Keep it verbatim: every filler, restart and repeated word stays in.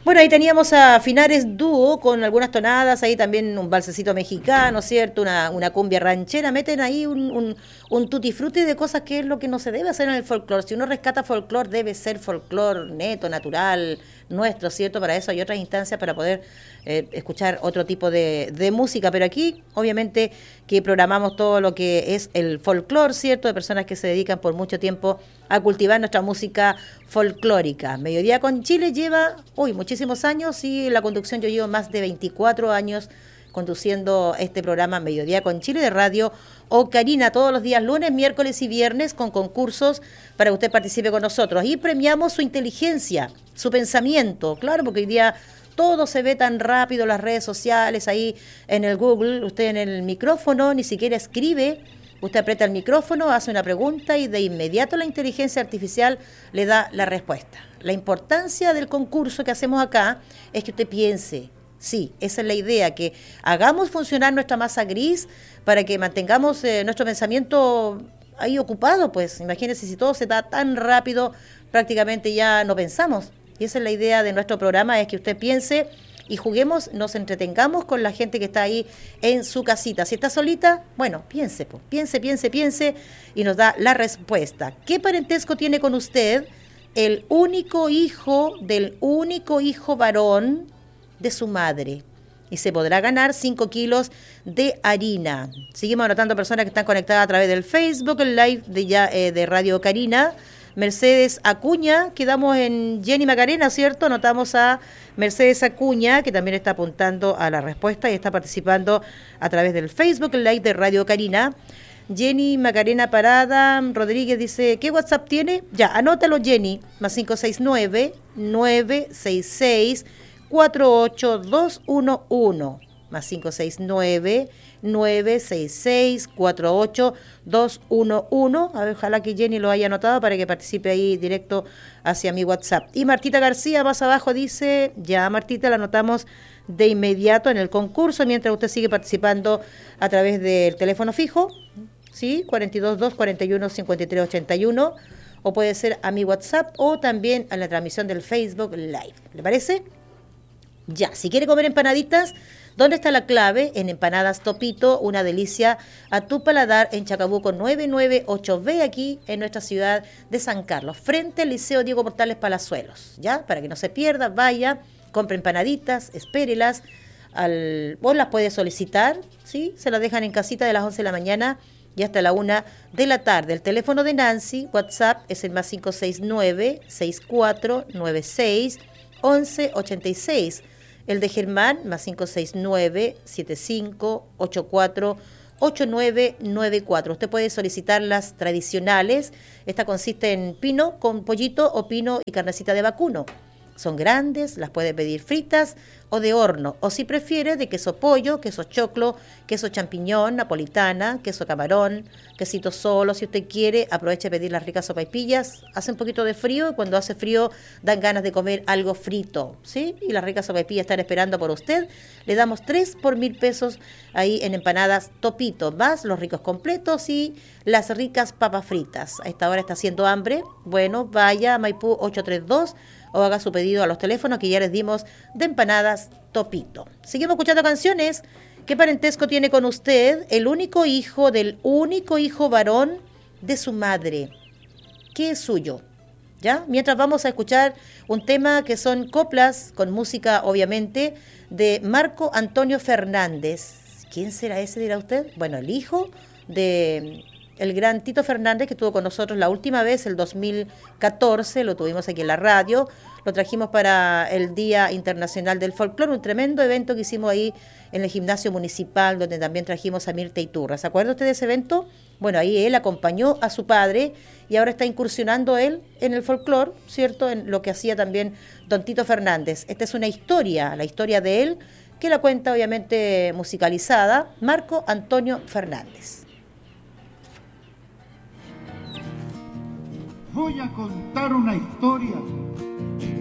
Bueno, ahí teníamos a Finares Dúo con algunas tonadas, ahí también un balsecito mexicano, ¿cierto? Una, una cumbia ranchera, meten ahí un, un, un tutti frutti de cosas que es lo que no se debe hacer en el folclore. Si uno rescata folclore, debe ser folclore neto, natural, nuestro, ¿cierto? Para eso hay otras instancias para poder eh, escuchar otro tipo de, de música, pero aquí, obviamente, que programamos todo lo que es el folclore, ¿cierto? De personas que se dedican por mucho tiempo a cultivar nuestra música folclórica. Mediodía con Chile lleva, uy, muchísimos años, y la conducción yo llevo más de veinticuatro años conduciendo este programa Mediodía con Chile de Radio Ocarina, todos los días lunes, miércoles y viernes, con concursos para que usted participe con nosotros. Y premiamos su inteligencia, su pensamiento, claro, porque hoy día todo se ve tan rápido, las redes sociales, ahí en el Google, usted en el micrófono ni siquiera escribe. Usted aprieta el micrófono, hace una pregunta y de inmediato la inteligencia artificial le da la respuesta. La importancia del concurso que hacemos acá es que usted piense. Sí, esa es la idea, que hagamos funcionar nuestra masa gris para que mantengamos eh, nuestro pensamiento ahí ocupado. Pues imagínense, si todo se da tan rápido, prácticamente ya no pensamos. Y esa es la idea de nuestro programa, es que usted piense y juguemos, nos entretengamos con la gente que está ahí en su casita. Si está solita, bueno, piense, pues, piense, piense, piense y nos da la respuesta. ¿Qué parentesco tiene con usted el único hijo del único hijo varón de su madre? Y se podrá ganar cinco kilos de harina. Seguimos anotando personas que están conectadas a través del Facebook, el live de, ya, eh, de Radio Ocarina. Mercedes Acuña, quedamos en Jenny Macarena, ¿cierto? Anotamos a Mercedes Acuña, que también está apuntando a la respuesta y está participando a través del Facebook Live de Radio Ocarina. Jenny Macarena Parada Rodríguez dice, ¿qué WhatsApp tiene? Ya, anótalo, Jenny, más cinco seis nueve, nueve seis seis, cuatro ocho dos uno uno, más cinco seis nueve, nueve seis seis, cuatro ocho dos uno uno. A ver, ojalá que Jenny lo haya anotado para que participe ahí directo hacia mi WhatsApp. Y Martita García más abajo dice, ya Martita, la anotamos de inmediato en el concurso, mientras usted sigue participando a través del teléfono fijo, ¿sí? cuatro dos dos, cuatro uno, cinco tres ocho uno, o puede ser a mi WhatsApp o también a la transmisión del Facebook Live. ¿Le parece? Ya, si quiere comer empanaditas, ¿dónde está la clave? En Empanadas Topito, una delicia a tu paladar, en Chacabuco nueve nueve ocho B, aquí en nuestra ciudad de San Carlos, frente al Liceo Diego Portales Palazuelos, ¿ya? Para que no se pierda, vaya, compre empanaditas, espérelas, al, vos las puede solicitar, ¿sí? Se las dejan en casita de las once de la mañana y hasta la una de la tarde. El teléfono de Nancy, WhatsApp, es el más cinco seis nueve, seis cuatro nueve seis, once ochenta y seis. El de Germán, más cinco seis nueve, siete cinco ocho cuatro ocho nueve nueve cuatro. Usted puede solicitar las tradicionales. Esta consiste en pino con pollito o pino y carnecita de vacuno. Son grandes, las puede pedir fritas o de horno. O si prefiere, de queso pollo, queso choclo, queso champiñón, napolitana, queso camarón, quesito solo. Si usted quiere, aproveche de pedir las ricas sopaipillas. Hace un poquito de frío y cuando hace frío dan ganas de comer algo frito, ¿sí? Y las ricas sopaipillas están esperando por usted. Le damos tres por mil pesos ahí en Empanadas Topito, más los ricos completos y las ricas papas fritas. A esta hora está haciendo hambre. Bueno, vaya a Maipú ocho tres dos o haga su pedido a los teléfonos que ya les dimos de Empanadas Topito. Seguimos escuchando canciones. ¿Qué parentesco tiene con usted el único hijo del único hijo varón de su madre? ¿Qué es suyo? ¿Ya? Mientras vamos a escuchar un tema que son coplas con música, obviamente, de Marco Antonio Fernández. ¿Quién será ese, dirá usted? Bueno, el hijo de el gran Tito Fernández, que estuvo con nosotros la última vez, el dos mil catorce, lo tuvimos aquí en la radio, lo trajimos para el Día Internacional del Folclore, un tremendo evento que hicimos ahí en el gimnasio municipal, donde también trajimos a Mirta Iturra. ¿Se acuerda usted de ese evento? Bueno, ahí él acompañó a su padre y ahora está incursionando él en el folclore, ¿cierto?, en lo que hacía también don Tito Fernández. Esta es una historia, la historia de él, que la cuenta obviamente musicalizada Marco Antonio Fernández. Voy a contar una historia